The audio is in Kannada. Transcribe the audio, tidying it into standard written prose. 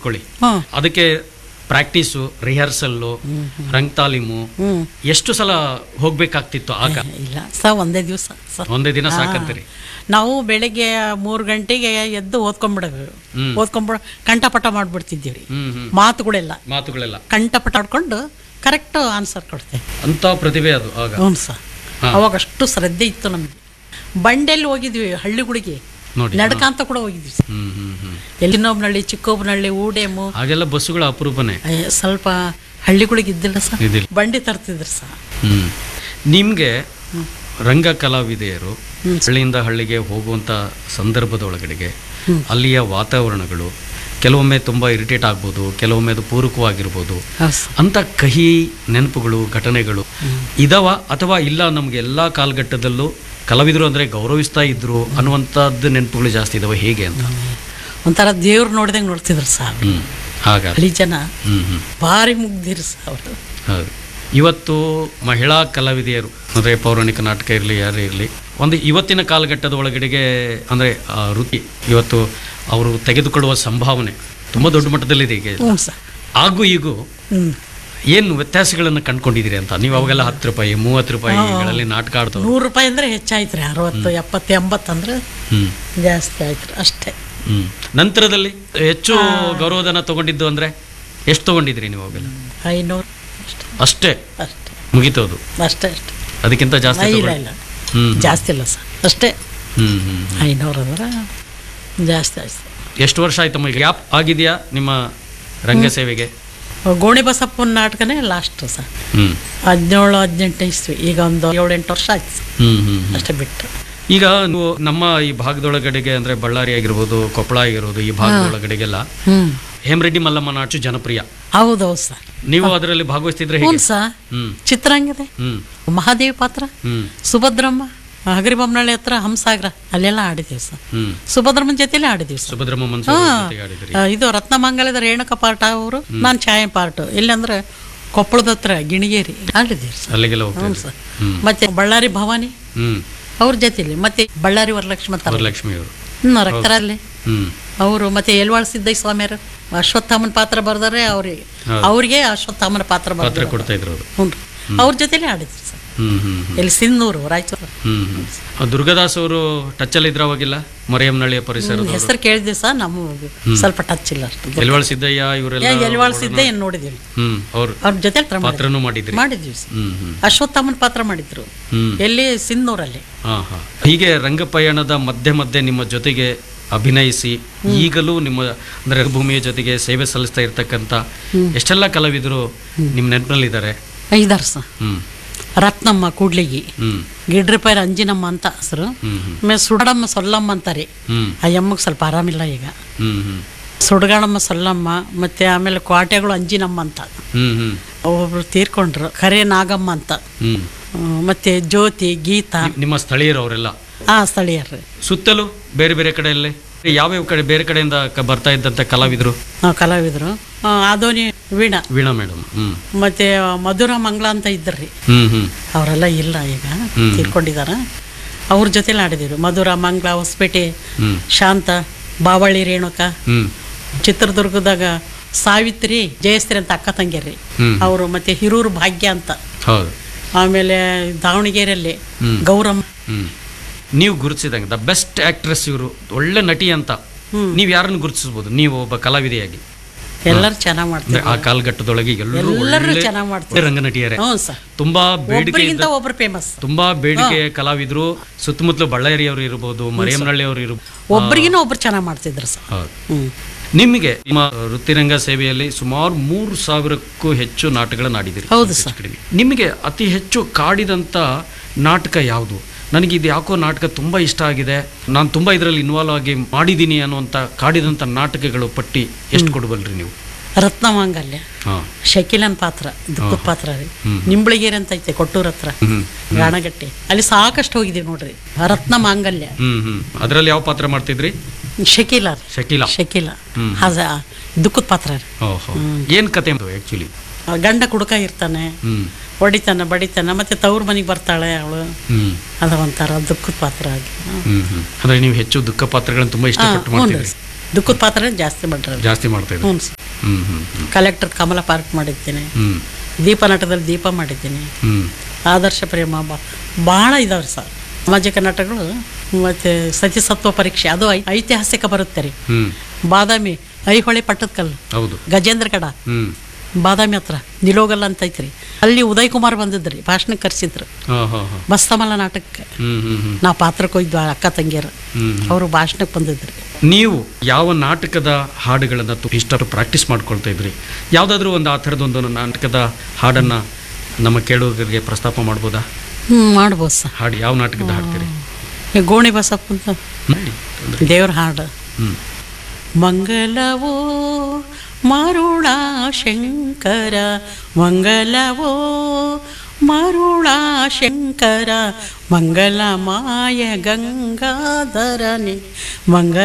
ಇಟ್ಕೊಳ್ಳಿ, ಅದಕ್ಕೆ ಪ್ರಾಕ್ಟೀಸು, ರಿಹರ್ಸಲ್ಲು, ರಂಗ್ ತಾಲೀಮು ಎಷ್ಟು ಸಲ ಹೋಗ್ಬೇಕಾಗ್ತಿತ್ತು ಆಗ? ಇಲ್ಲ ಸ ಒಂದೇ ದಿವಸ, ಒಂದೇ ದಿನ ಸಾಕಂತೀರಿ? ನಾವು ಬೆಳಿಗ್ಗೆ 3 ಗಂಟೆಗೆ ಎದ್ದು ಓದ್ಕೊಂಡ್ಬಿಡ ಕಂಠಪಟ ಮಾಡ್ಬಿಡ್ತಿದ್ದೀವಿ. ಮಾತುಗಳೆಲ್ಲ ಕಂಠಪಟ ಆಡ್ಕೊಂಡು ಕರೆಕ್ಟ್ ಆನ್ಸರ್ ಕೊಡ್ತೇವೆ. ಅಂತ ಪ್ರತಿಭೆ ಅದು ಆಗ? ಹ್ಞೂ ಸರ್, ಅವಾಗ ಅಷ್ಟು ಶ್ರದ್ಧೆ ಇತ್ತು ನಮಗೆ. ಬಂಡೆಯಲ್ಲಿ ಹೋಗಿದ್ವಿ, ಹಳ್ಳಿಗಳಿಗೆ ನಡ್ಕಂತ ಕೂಡ ಹೋಗಿದ್ವಿ. ಎಲ್ಲಿನೊಬ್ನಹಳ್ಳಿ, ಚಿಕ್ಕೊಬ್ನಹಳ್ಳಿ, ಊಡೇಮು, ಹಾಗೆಲ್ಲ ಬಸ್ಸುಗಳ ಅಪರೂಪನೇ. ಸ್ವಲ್ಪ ಹಳ್ಳಿಗಳಿಗೆ ಇದ್ದಿಲ್ಲ ಸರ್, ಬಂಡಿ ತರ್ತಿದ್ರು ಸರ್. ನಿಮ್ಗೆ ರಂಗ ಕಲಾವಿದೆಯರು ಹಳ್ಳಿಯಿಂದ ಹಳ್ಳಿಗೆ ಹೋಗುವಂತ ಸಂದರ್ಭದೊಳಗಡೆಗೆ ಅಲ್ಲಿಯ ವಾತಾವರಣಗಳು ಕೆಲವೊಮ್ಮೆ ತುಂಬಾ ಇರಿಟೇಟ್ ಆಗ್ಬೋದು, ಕೆಲವೊಮ್ಮೆ ಅದು ಪೂರಕವಾಗಿರ್ಬೋದು. ಅಂತ ಕಹಿ ನೆನಪುಗಳು, ಘಟನೆಗಳು ಇದಾವ ಅಥವಾ ಇಲ್ಲ? ನಮ್ಗೆ ಎಲ್ಲಾ ಕಾಲಘಟ್ಟದಲ್ಲೂ ಕಲಾವಿದರು ಅಂದ್ರೆ ಗೌರವಿಸ್ತಾ ಇದ್ರು ಅನ್ನುವಂಥದ್ದು ನೆನಪುಗಳು ಜಾಸ್ತಿ ಇದಾವೆ, ಹೇಗೆ ಅಂತ? ಒಂಥರ ದೇವ್ರು ನೋಡಿದಂಗೆ ನೋಡ್ತಿದ್ರು ಸರ್ ಹಳ್ಳಿ ಜನ. ಭಾರಿ ಮುಗ್ದಿರು ಸರ್ ಅವರು. ಹೌದು. ಇವತ್ತು ಮಹಿಳಾ ಕಲಾವಿದೆಯರು ಅಂದರೆ ಪೌರಾಣಿಕ ನಾಟಕ ಇರಲಿ, ಯಾರೇ ಇರಲಿ, ಒಂದು ಇವತ್ತಿನ ಕಾಲಘಟ್ಟದ ಒಳಗಡೆಗೆ ಅಂದರೆ ವೃತ್ತಿ ಇವತ್ತು ಅವರು ತೆಗೆದುಕೊಳ್ಳುವ ಸಂಭಾವನೆ ತುಂಬ ದೊಡ್ಡ ಮಟ್ಟದಲ್ಲಿದೆ. ಈಗ ಹಾಗೂ ಈಗೂ ಏನು ವ್ಯತ್ಯಾಸಗಳನ್ನು ಕಂಡುಕೊಂಡಿದ್ದೀರಿ ಅಂತ? ನೀವು ಅವಾಗೆಲ್ಲ 10 ರೂಪಾಯಿ 30 ರೂಪಾಯಿಗಳಲ್ಲಿ ನಾಟಕ ಆಡ್ತಾರೆ, 100 ರೂಪಾಯಿ ಅಂದರೆ ಹೆಚ್ಚಾಯ್ತು ರೀ. 60, 70, 80 ಅಂದ್ರೆ ಜಾಸ್ತಿ ಆಯ್ತು ಅಷ್ಟೇ. ನಂತರದಲ್ಲಿ ಹೆಚ್ಚು ಗೌರವಧನ ತಗೊಂಡಿದ್ದು ಅಂದರೆ ಎಷ್ಟು ತಗೊಂಡಿದ್ರಿ ನೀವು ಅವಾಗೆಲ್ಲ? 500 ಅಷ್ಟೇ ಮುಗಿತೋದು? ಅಷ್ಟೇ. ಅದಕ್ಕಿಂತ ಜಾಸ್ತಿ ಇಲ್ಲ ಜಾಸ್ತಿ ಇಲ್ಲ ಸರ್, ಅಷ್ಟೇ. 500 ಅಂದ್ರೆ ಜಾಸ್ತಿ ಆಯ್ತು. ಎಷ್ಟು ವರ್ಷ ಆಯ್ತಮ್ಮ ಗ್ಯಾಪ್ ಆಗಿದೆಯಾ ನಿಮ್ಮ ರಂಗ ಸೇವೆಗೆ? ಗೋಣಿ ಬಸಪ್ಪನ ನಾಟಕನೇ ಲಾಸ್ಟ್ ಸರ್, 17-18 ಇಸ್ವಿ. ಈಗ ಒಂದು 7-8 ವರ್ಷ ಆಯ್ತು ಅಷ್ಟೇ ಬಿಟ್ಟು. ಈಗ ನೀವು ನಮ್ಮ ಈ ಭಾಗದೊಳಗಡೆಗೆ ಅಂದ್ರೆ ಬಳ್ಳಾರಿ ಆಗಿರ್ಬೋದು, ಕೊಪ್ಪಳ ಆಗಿರ್ಬೋದು, ಈ ಭಾಗದೊಳಗಡೆಗೆಲ್ಲ ಹೇಮರೆಡ್ಡಿ ಮಲ್ಲಮ್ಮ ನಾಟು ಜನಪ್ರಿಯ. ಹೌದೌದು ಸರ್. ನೀವು ಅದರಲ್ಲಿ ಭಾಗವಹಿಸ್ತಿದ್ರೆ? ಸರ್, ಚಿತ್ರಾಂಗದೆ, ಮಹಾದೇವಿ ಪಾತ್ರ, ಸುಭದ್ರಮ್ಮ, ಹಗರಿಬೊಮ್ಮನಹಳ್ಳಿ ಹತ್ರ ಹಂಸಾಗರ ಅಲ್ಲೆಲ್ಲ ಆಡಿದೀವಿ ಸರ್. ಸುಭದ್ರಮ್ಮನ ಜೊತೆಲೇ ಆಡಿದೀವಿ ಸರ್. ಇದು ರತ್ನಮಂಗಲದ ರೇಣುಕ ಪಾರ್ಟ್ ಅವರು, ನಾನು ಛಾಯಾ ಪಾರ್ಟ್. ಇಲ್ಲಂದ್ರೆ ಕೊಪ್ಪಳದ ಹತ್ರ ಗಿಣಿಗೇರಿ ಆಡಿದೀವಿ ಸರ್. ಮತ್ತೆ ಬಳ್ಳಾರಿ ಭವಾನಿ ಅವ್ರ ಜೊತೆಲಿ, ಮತ್ತೆ ಬಳ್ಳಾರಿ ವರಲಕ್ಷ್ಮಿ ಅವರು ರಕ್ತರಲ್ಲಿ ಅವರು, ಮತ್ತೆ ಎಲ್ವಾಳ್ ಸಿದ್ದಯ್ಯ ಸ್ವಾಮಿಯರು ಅಶ್ವತ್ಥಾಮನ ಪಾತ್ರ ಬರ್ದಾರೆ, ಅವ್ರಿಗೆ ಅಶ್ವತ್ಥಾಮನ ಪಾತ್ರ ಕೊಡ್ತಾ ಇದ್ರು. ಅವ್ರ ಜೊತೆಲೇ ಆಡಿದ್ರು ಸರ್. ಎಲ್ಲಿ ಸಿಂಧೂರು, ರಾಯಚೂರು. ದುರ್ಗಾದಾಸ್ ಅವರು ಟಚ್ ಅಲ್ಲಿ ಇದ್ರ ಅವಾಗಿಲ್ಲ? ಮರಿಯಮ್ಮನಹಳ್ಳಿಯ ಪರಿಸರ ಹೆಸರು ಕೇಳಿದ್ವಿ ಸರ್, ನಮಗೆ ಸ್ವಲ್ಪ ಟಚ್ ಇಲ್ಲ ಅಷ್ಟು. ಎಲ್ವಾಳ್ ಸಿದ್ದಯ್ಯ ಇವರೆಲ್ಲ, ಎಲ್ವಾಳ್ ಸಿದ್ದಯ್ಯ ನೋಡಿದೀವಿ, ಅವ್ರ ಜೊತೆ ಪಾತ್ರನೂ ಮಾಡಿದ್ವಿ ಸರ್. ಅಶ್ವತ್ಥಾಮನ್ ಪಾತ್ರ ಮಾಡಿದ್ರು ಎಲ್ಲಿ, ಸಿಂಧೂರಲ್ಲಿ. ಹೀಗೆ ರಂಗಪಯಣದ ಮಧ್ಯೆ ನಿಮ್ಮ ಜೊತೆಗೆ ಅಭಿನಯಿಸಿ ಈಗಲೂ ನಿಮ್ಮ ಅಂದ್ರೆ ರಂಗಭೂಮಿಯ ಜೊತೆಗೆ ಸೇವೆ ಸಲ್ಲಿಸ್ತಾ ಇರ್ತಕ್ಕಂಥ ಎಷ್ಟೆಲ್ಲ ಕಲಾವಿದರು ನಿಮ್ಮ ನೆನಪಿನಲ್ಲಿದ್ದಾರೆ? 5 ಸರ್. ರತ್ನಮ್ಮ ಕೂಡ್ಲಿಗಿ, ಗಿಡ್ರಿಪೈರ ಅಂಜಿನಮ್ಮ ಅಂತ ಹೆಸರು. ಆಮೇಲೆ ಸುಡಡಮ್ಮ ಸೊಲ್ಲಮ್ಮ ಅಂತಾರೆ, ಆ ಅಮ್ಮಗೆ ಸ್ವಲ್ಪ ಆರಾಮಿಲ್ಲ ಈಗ. ಸುಡಗಾಡಮ್ಮ ಸೊಲ್ಲಮ್ಮ, ಮತ್ತೆ ಆಮೇಲೆ ಕ್ವಾಟೆಗಳು ಅಂಜಿನಮ್ಮ ಅಂತ ಒಬ್ಬೊಬ್ರು ತೀರ್ಕೊಂಡ್ರು. ಕರೆ ನಾಗಮ್ಮ ಅಂತ, ಮತ್ತೆ ಜ್ಯೋತಿ, ಗೀತಾ. ನಿಮ್ಮ ಸ್ಥಳೀಯರು ಅವರೆಲ್ಲ? ಸ್ಥಳೀಯರು. ಸುತ್ತಲೂ ಬೇರೆ ಬೇರೆ ಕಡೆಯಲ್ಲಿ ಯಾವ್ಯಾವ ಕಡೆ ಬೇರೆ ಕಡೆಯಿಂದ ಬರ್ತಾ ಇದ್ದಂತ ಕಲಾವಿದರು? ಆದೋನಿ ವೀಣಾ ಮೇಡಮ್, ಮತ್ತೆ ಮಧುರ ಮಂಗಳ ಅಂತ ಇದ್ರಿ, ಅವರೆಲ್ಲ ಇಲ್ಲ ಈಗ, ತೀರ್ಕೊಂಡಿದಾರ. ಅವ್ರ ಜೊತೆಲಿ ಆಡಿದಿರು. ಮಧುರ ಮಂಗಳ, ಹೊಸಪೇಟೆ ಶಾಂತ, ಬಾವಳ್ಳಿ ರೇಣುಕ, ಚಿತ್ರದುರ್ಗದಾಗ ಸಾವಿತ್ರಿ, ಜಯಶ್ರೀ ಅಂತ ಅಕ್ಕ ತಂಗಿಯರಿ ಅವರು, ಮತ್ತೆ ಹಿರೂರು ಭಾಗ್ಯ ಅಂತ. ಆಮೇಲೆ ದಾವಣಗೆರೆಯಲ್ಲಿ ಗೌರಮ್ಮ. ನೀವು ಗುರುತಿಸಿದಂಗೆ ದ ಬೆಸ್ಟ್ ಆಕ್ಟ್ರೆಸ್ ಇವರು, ಒಳ್ಳೆ ನಟಿ ಅಂತ ನೀವು ಯಾರನ್ನು ಗುರುತಿಸಬಹುದು? ನೀವು ಒಬ್ಬ ಕಲಾವಿದೆಯಾಗಿ ಎಲ್ಲರೂ ಚೆನ್ನಾಗಿ ಮಾಡ್ತಾರೆ. ಆ ಕಾಲಘಟ್ಟದೊಳಗೆ ಎಲ್ಲರೂ ಚೆನ್ನಾಗಿ ಮಾಡ್ತಾರೆ, ರಂಗನಟಿಯರೇ. ತುಂಬಾ ಬೇಡಿಕೆ, ತುಂಬಾ ಬೇಡಿಕೆ ಕಲಾವಿದರು ಸುತ್ತಮುತ್ತಲು ಬಳ್ಳಾರಿಯವರು ಇರಬಹುದು, ಮರಿಯಮ್ಮನಹಳ್ಳಿ ಅವರು ಇರಬಹುದು, ಒಬ್ಬರಿಗಿನ ಒಬ್ರು ಚೆನ್ನಾಗಿ ಮಾಡ್ತಿದ್ರು ಸರ್. ನಿಮಗೆ ನಿಮ್ಮ ವೃತ್ತಿರಂಗ ಸೇವೆಯಲ್ಲಿ ಸುಮಾರು 3000ಕ್ಕೂ ಹೆಚ್ಚು ನಾಟಕಗಳನ್ನು ಆಡಿದಿರಿ. ಹೌದು ಸರ್. ನಿಮಗೆ ಅತಿ ಹೆಚ್ಚು ಕಾಡಿದಂತ ನಾಟಕ ಯಾವುದು? ನನಗೆ ಇದು ಯಾಕೋ ನಾಟಕ ತುಂಬ ಇಷ್ಟ ಆಗಿದೆ, ನಾನು ತುಂಬ ಇದರಲ್ಲಿ ಇನ್ವಾಲ್ವ್ ಆಗಿ ಮಾಡಿದ್ದೀನಿ ಅನ್ನುವಂಥ ಕಾಡಿದಂಥ ನಾಟಕಗಳು ಪಟ್ಟಿ ಎಷ್ಟು ಕೊಡಬಲ್ರಿ ನೀವು? ರತ್ನಮಾಂಗಲ್ಯ, ಶಕೀಲನ್ ಪಾತ್ರ, ದುಃಖದ ಪಾತ್ರ ರೀ. ನಿಂಬಳಗೇರಿ ಅಂತ ಐತೆ ಕೊಟ್ಟೂರ್ ಹತ್ರ, ಗಾಣಗಟ್ಟೆ, ಅಲ್ಲಿ ಸಾಕಷ್ಟು ಹೋಗಿದ್ದೀವಿ ನೋಡ್ರಿ. ರತ್ನಮಾಂಗಲ್ಯ ಅದರಲ್ಲಿ ಯಾವ ಪಾತ್ರ ಮಾಡ್ತಿದ್ರಿ? ಶಕೀಲ. ದುಃಖದ ಪಾತ್ರ ರೀ. ಏನ್ ಕತೆ ಆಕ್ಚುಲಿ? ಗಂಡ ಕುಡುಕ ಇರ್ತಾನೆ, ಹೊಡಿತಾನೆ ಬಡಿತಾನೆ, ಮತ್ತೆ ತವ್ರ ಮನೆಗೆ ಬರ್ತಾಳೆ ಅವಳು. ಅದ ಒಂಥರ ದುಃಖದ ಪಾತ್ರ ಆಗಿ. ಅಂದ್ರೆ ನೀವು ಹೆಚ್ಚು ದುಃಖ ಪಾತ್ರಗಳನ್ನು ತುಂಬಾ ಇಷ್ಟಪಟ್ಟು ಮಾಡ್ತೀರಿ? ದುಃಖದ ಪಾತ್ರ ಜಾಸ್ತಿ ಮಾಡ್ರಿ. ಜಾಸ್ತಿ ಮಾಡ್ತಾ ಇದ್ರು. ಹ್ಞೂ ಸರ್. ಕಲೆಕ್ಟರ್ ಕಮಲ ಪಾರ್ಕ್ ಮಾಡಿದ್ದೀನಿ, ದೀಪ ನಾಟಕದಲ್ಲಿ ದೀಪ ಮಾಡಿದ್ದೀನಿ, ಆದರ್ಶ ಪ್ರೇಮ ಭಾಳ ಇದಾವ್ರಿ ಸರ್. ಸಾಮಾಜಿಕ ನಾಟಕಗಳು ಮತ್ತು ಸತಿಸತ್ವ ಪರೀಕ್ಷೆ ಅದು ಐತಿಹಾಸಿಕ ಬರುತ್ತೆ ರೀ. ಬಾದಾಮಿ ಐಹೊಳೆ ಪಟ್ಟದಕಲ್ಲು, ಹೌದು, ಗಜೇಂದ್ರ ಕಡ ಬಾದಾಮಿ ಹತ್ರ ನಿಲೋಗಲ್ಲ ಅಂತ ಐತ್ರಿ. ಅಲ್ಲಿ ಉದಯ್ ಕುಮಾರ್ ಬಂದಿದ್ರಿ, ಭಾಷಣಕ್ಕೆ ಕರೆಸಿದ್ರು. ಬಸ್ತಮಲ ನಾಟಕಕ್ಕೆ ನಾ ಪಾತ್ರಕ್ಕೆ ಹೋಗಿದ್ವಿ, ಅಕ್ಕ ತಂಗಿಯರು ಅವರು ಭಾಷಣಕ್ಕೆ ಬಂದಿದ್ರಿ. ನೀವು ಯಾವ ನಾಟಕದ ಹಾಡುಗಳನ್ನು ಇಷ್ಟರು ಪ್ರಾಕ್ಟೀಸ್ ಮಾಡ್ಕೊಳ್ತಾ ಇದ್ರಿ? ಯಾವುದಾದ್ರೂ ಒಂದು ಆ ಥರದೊಂದು ನಾಟಕದ ಹಾಡನ್ನು ನಮ್ಮ ಕೇಳುಗರಿಗೆ ಪ್ರಸ್ತಾಪ ಮಾಡ್ಬೋದಾ? ಮಾಡ್ಬೋದು ಸರ್. ಹಾಡು ಯಾವ ನಾಟಕದ ಹಾಡ್ತೀರಿ? ಗೋಣಿ ಬಸಪ್ಪ ಅಂತ ದೇವ್ರ ಹಾಡು. ಮಂಗಲವೋ ಮರುಳಾ ಶಂಕರ, ಮಂಗಲವೋ ಮರುಳಾ ಶಂಕರ, ಮಂಗಲಮಾಯ ಗಂಗಾಧರನೆ, ಮಂಗಲ